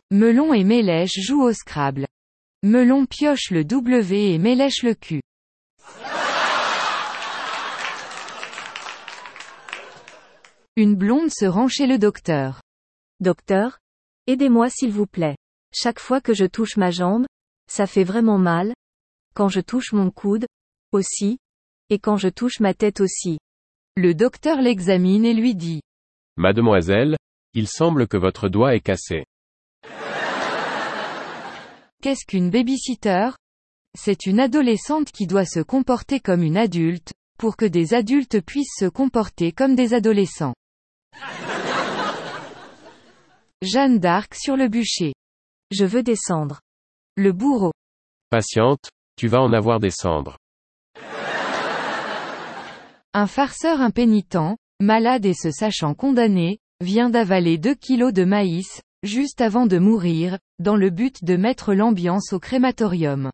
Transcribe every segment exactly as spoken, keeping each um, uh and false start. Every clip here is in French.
Melon et Mélèche jouent au Scrabble. Melon pioche le W et Mélèche le Q. Une blonde se rend chez le docteur. Docteur, aidez-moi s'il vous plaît. Chaque fois que je touche ma jambe, ça fait vraiment mal. Quand je touche mon coude, aussi. Et quand je touche ma tête aussi. Le docteur l'examine et lui dit. Mademoiselle, il semble que votre doigt est cassé. Qu'est-ce qu'une babysitter? C'est une adolescente qui doit se comporter comme une adulte, pour que des adultes puissent se comporter comme des adolescents. Jeanne d'Arc sur le bûcher. Je veux descendre. Le bourreau. Patiente, tu vas en avoir des cendres. Un farceur impénitent, malade et se sachant condamné, vient d'avaler deux kilos de maïs, juste avant de mourir, dans le but de mettre l'ambiance au crématorium.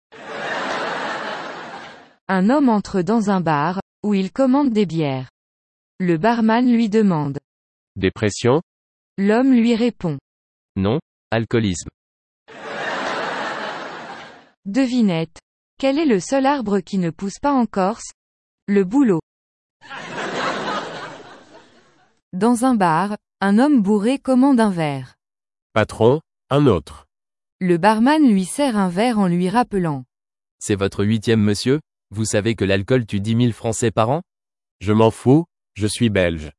Un homme entre dans un bar, où il commande des bières. Le barman lui demande. Dépression? L'homme lui répond. Non, alcoolisme. Devinette. Quel est le seul arbre qui ne pousse pas en Corse? Le bouleau. Dans un bar, un homme bourré commande un verre. Patron, un autre. Le barman lui sert un verre en lui rappelant. C'est votre huitième monsieur? Vous savez que l'alcool tue dix mille Français par an? Je m'en fous, je suis belge.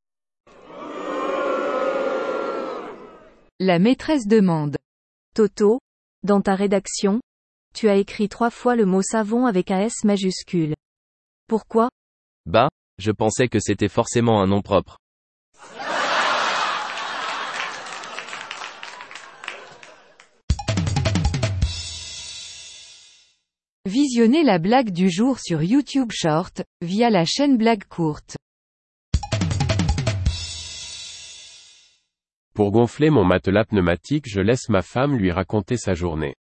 La maîtresse demande. Toto, dans ta rédaction, tu as écrit trois fois le mot savon avec un S majuscule. Pourquoi? Bah, je pensais que c'était forcément un nom propre. Visionnez la blague du jour sur YouTube Short, via la chaîne Blague Courte. Pour gonfler mon matelas pneumatique, je laisse ma femme lui raconter sa journée.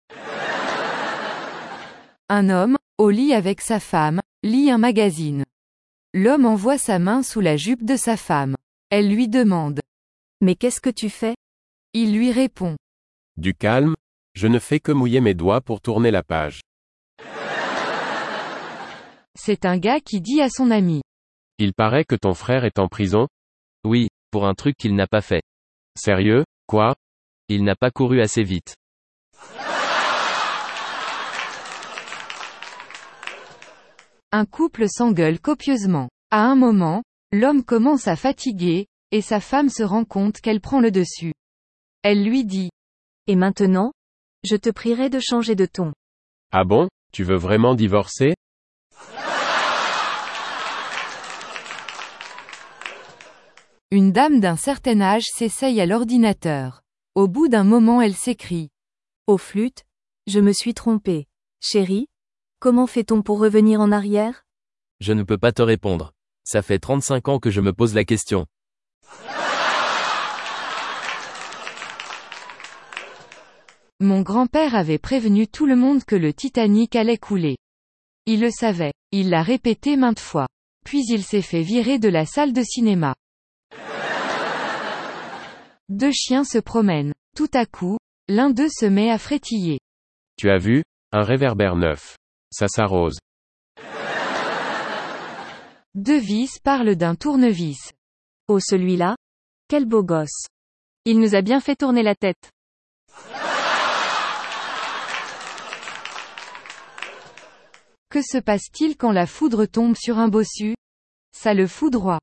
Un homme, au lit avec sa femme, lit un magazine. L'homme envoie sa main sous la jupe de sa femme. Elle lui demande. Mais qu'est-ce que tu fais? Il lui répond. Du calme, je ne fais que mouiller mes doigts pour tourner la page. C'est un gars qui dit à son ami. Il paraît que ton frère est en prison? Oui, pour un truc qu'il n'a pas fait. Sérieux, quoi? Il n'a pas couru assez vite. Un couple s'engueule copieusement. À un moment, l'homme commence à fatiguer, et sa femme se rend compte qu'elle prend le dessus. Elle lui dit. Et maintenant? Je te prierai de changer de ton. Ah bon, tu veux vraiment divorcer? Une dame d'un certain âge s'essaye à l'ordinateur. Au bout d'un moment elle s'écrie. Oh flûte, je me suis trompée. Chérie, comment fait-on pour revenir en arrière? Je ne peux pas te répondre. Ça fait trente-cinq ans que je me pose la question. Mon grand-père avait prévenu tout le monde que le Titanic allait couler. Il le savait. Il l'a répété maintes fois. Puis il s'est fait virer de la salle de cinéma. Deux chiens se promènent. Tout à coup, l'un d'eux se met à frétiller. Tu as vu? Un réverbère neuf. Ça s'arrose. Deux vis parlent d'un tournevis. Oh celui-là? Quel beau gosse. Il nous a bien fait tourner la tête. Que se passe-t-il quand la foudre tombe sur un bossu? Ça le foudroie.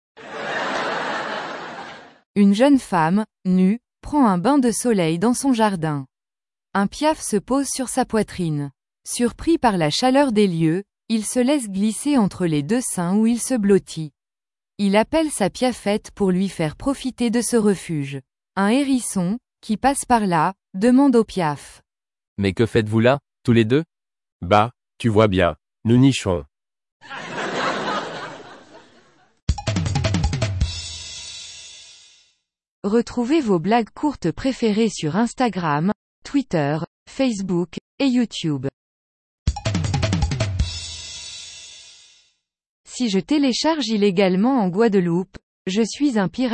Une jeune femme, nue, prend un bain de soleil dans son jardin. Un piaf se pose sur sa poitrine. Surpris par la chaleur des lieux, il se laisse glisser entre les deux seins où il se blottit. Il appelle sa piafette pour lui faire profiter de ce refuge. Un hérisson, qui passe par là, demande au piaf. Mais que faites-vous là, tous les deux? Bah, tu vois bien, nous nichons. Retrouvez vos blagues courtes préférées sur Instagram, Twitter, Facebook, et YouTube. Si je télécharge illégalement en Guadeloupe, je suis un pirate.